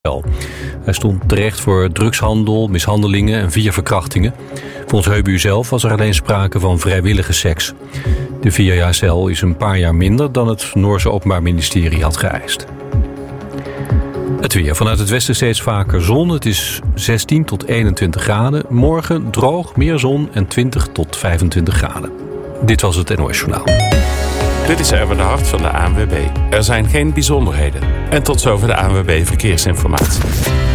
Hij stond terecht voor drugshandel, mishandelingen en 4 verkrachtingen. Volgens Heubu zelf was er alleen sprake van vrijwillige seks. De 4 jaar cel is een paar jaar minder dan het Noorse Openbaar Ministerie had geëist. Het weer. Vanuit het westen steeds vaker zon. Het is 16 tot 21 graden. Morgen droog, meer zon en 20 tot 25 graden. Dit was het NOS Journaal. Dit is Erwin de Hart van de ANWB. Er zijn geen bijzonderheden. En tot zover de ANWB Verkeersinformatie.